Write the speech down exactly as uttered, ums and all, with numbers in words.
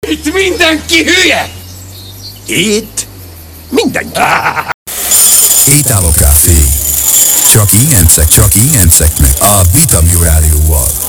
Itt mindenki hülye! Itt mindenki. Italo Café. Csak ingyencek, csak ingyenceknek a Bitamű Rádióval.